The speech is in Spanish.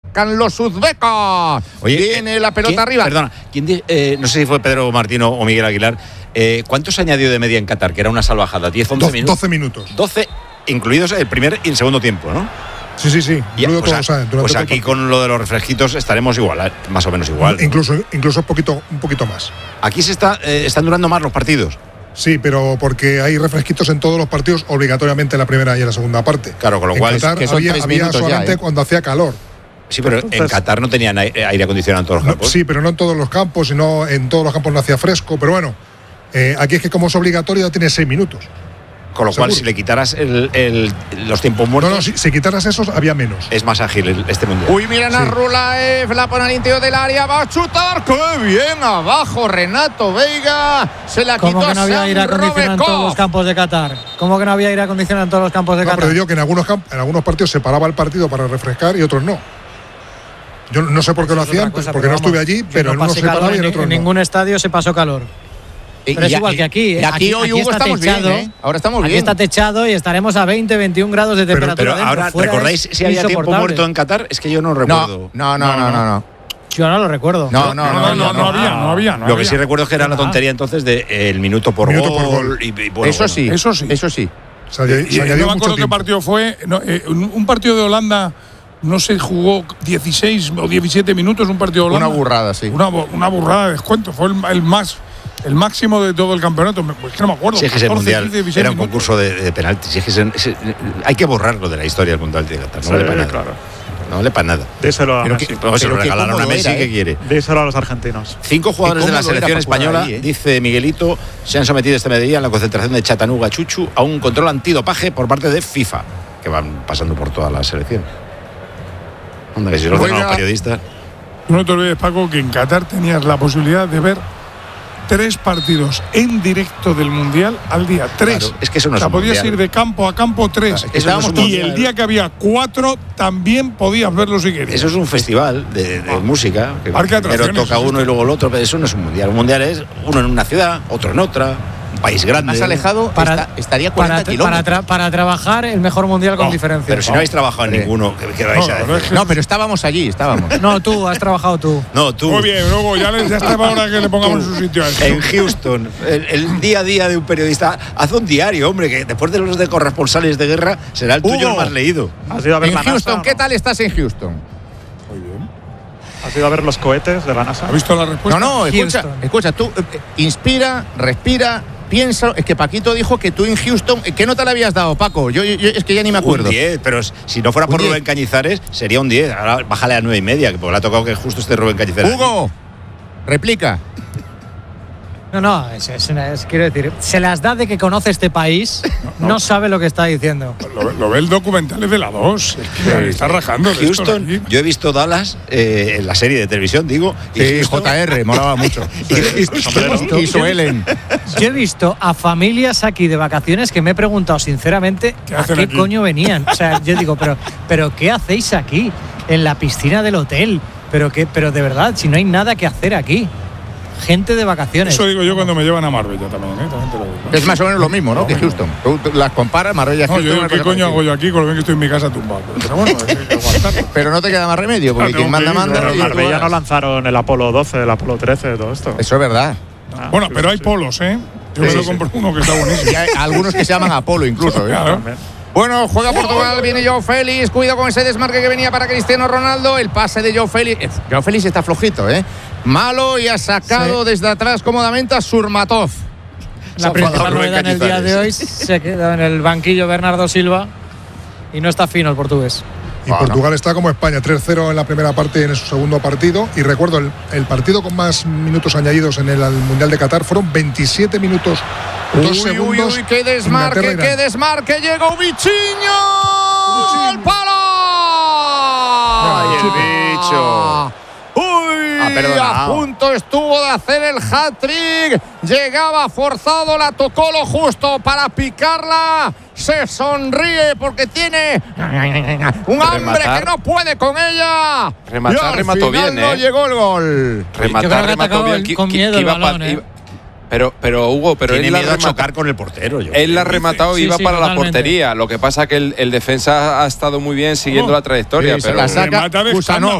Los uzbecos. Oye, viene la pelota arriba. Perdona, no sé si fue Pedro Martino o Miguel Aguilar. ¿Cuántos añadió de media en Qatar? Que era una salvajada. ¿10, 11 minutos? 12 minutos. 12, incluidos el primer y el segundo tiempo, ¿no? Sí. Pues aquí con lo de los refresquitos estaremos igual, más o menos igual. Incluso un poquito más. Aquí están durando más los partidos. Sí, pero porque hay refresquitos en todos los partidos, obligatoriamente en la primera y en la segunda parte. Claro, con lo cual Qatar que son había solamente cuando hacía calor. Sí, pero en Qatar no tenían aire acondicionado en todos los campos. Sí, pero no en todos los campos, sino en todos los campos no hacía fresco. Pero bueno, aquí es que como es obligatorio ya tiene 6 minutos. Con lo cual, si le quitaras los tiempos muertos… No, si quitaras esos, había menos. Es más ágil este mundial. Uy, miren a Rulaev, la pone al interior del área, va a chutar. ¡Qué bien! Abajo Renato Veiga. Se la quitó. ¿Cómo que no había aire acondicionado en todos los campos de Qatar? ¿Cómo que no había aire acondicionado en todos los campos de Qatar? Pero digo que en algunos partidos se paraba el partido para refrescar y otros no. Yo no sé por qué lo hacían, porque no estuve allí, pero en unos se paraba y en otros no. En ningún estadio se pasó calor. Pero es igual que aquí. Y aquí hoy, Hugo, estamos techado, bien, Ahora estamos bien. Aquí está techado y estaremos a 20, 21 grados de temperatura. Pero ahora, ¿recordáis si había tiempo muerto en Qatar? Es que yo no recuerdo. No. Yo no lo recuerdo. No había. Lo que sí recuerdo es que era la tontería entonces de el minuto por gol. Eso sí. Y no me acuerdo qué partido fue. Un partido de Holanda no se jugó 16 o 17 minutos, un partido de Holanda. Una burrada, sí. Una burrada de descuento. Fue el máximo de todo el campeonato. Es que no me acuerdo. Si es que ese mundial era un concurso de penaltis. Hay que borrarlo de la historia del mundial de Qatar. No vale para nada. Claro. No vale para nada. Déselo a Messi. Se lo regalaron a Messi, ¿qué quiere? Déselo a los argentinos. 5 jugadores de la selección española, dice Miguelito, se han sometido este mediodía en la concentración de Chattanooga, Chuchu, a un control antidopaje por parte de FIFA, que van pasando por toda la selección. Anda, que si lo hacen los periodistas. No te olvides, Paco, que en Qatar tenías la posibilidad de ver 3 partidos en directo del Mundial al día. 3. Claro, es que eso no es un podías mundial. Ir de campo a campo 3. Y el día que había 4 también podías verlo si querías. Eso es un festival de música. Que primero toca uno y luego el otro, pero eso no es un mundial. Un mundial es uno en una ciudad, otro en otra. Un país grande. Más alejado estaría 40 kilómetros. Para trabajar el mejor mundial con diferencia. Pero si no habéis trabajado en ninguno, ¿qué vais a decir? No, pero estábamos allí, No, tú, has trabajado tú. No, tú. Muy bien, luego ya estaba hora que le pongamos en su sitio a esto. En Houston, el día a día de un periodista. Haz un diario, hombre, que después de los de corresponsales de guerra será el tuyo el más leído. ¿Has ido a ver en la Houston, NASA, ¿qué tal estás en Houston? Muy bien. ¿Has ido a ver los cohetes de la NASA? ¿Has visto la respuesta? No, escucha, tú inspira, respira. Pienso, es que Paquito dijo que tú en Houston, ¿qué nota le habías dado, Paco? Yo es que ya ni me acuerdo. Un 10, pero si no fuera por Rubén Cañizares, sería un 10. Ahora bájale a 9,5, que porque le ha tocado que justo esté Rubén Cañizares. Hugo, replica. No, quiero decir, se las da de que conoce este país, no sabe lo que está diciendo. Lo ve el documental de la 2, está rajando. Houston, yo he visto Dallas en la serie de televisión, digo. Sí, JR, molaba mucho. y Suelen. Yo he visto a familias aquí de vacaciones que me he preguntado sinceramente a qué coño venían. O sea, yo digo, pero ¿qué hacéis aquí? En la piscina del hotel. Pero de verdad, si no hay nada que hacer aquí. Gente de vacaciones. Eso digo yo cuando me llevan a Marbella también, también te lo digo. Es más o menos lo mismo, ¿no? Que Houston. Tú las comparas, Marbella, Houston. No, yo ¿qué coño hago yo aquí con lo bien que estoy en mi casa tumbado? Pero bueno, hay que aguantarlo. Pero no te queda más remedio, porque quien manda. En Marbella no lanzaron el Apolo 12, el Apolo 13, todo esto. Eso es verdad. Bueno, pero hay polos, ¿eh? Yo me lo compro uno que está buenísimo. Y hay algunos que se llaman Apolo incluso, ¿eh? Claro. Bueno, juega Portugal, viene Joao Félix, cuidado con ese desmarque que venía para Cristiano Ronaldo, el pase de Joao Félix. Joao Félix está flojito, malo, y ha sacado desde atrás cómodamente a Surmatov. La principal novedad en el día de hoy se queda en el banquillo Bernardo Silva y no está fino el portugués. Y Portugal está como España, 3-0 en la primera parte en su segundo partido. Y recuerdo, el partido con más minutos añadidos en el Mundial de Qatar fueron 27 minutos, 2 segundos. Uy, qué desmarque, llegó Bichiño. ¡Al palo! ¡Ay, el bicho! A punto estuvo de hacer el hat-trick. Llegaba forzado, la tocó lo justo para picarla. Se sonríe porque tiene un hambre que no puede con ella. Remató bien, no llegó el gol. Remató bien. Con miedo el balón, Pero Hugo, tiene miedo a chocar con el portero. Él la ha rematado y iba para totalmente. la portería. Lo que pasa que el defensa ha estado muy bien siguiendo la trayectoria. Sí, pero la saca remata de Kusanov.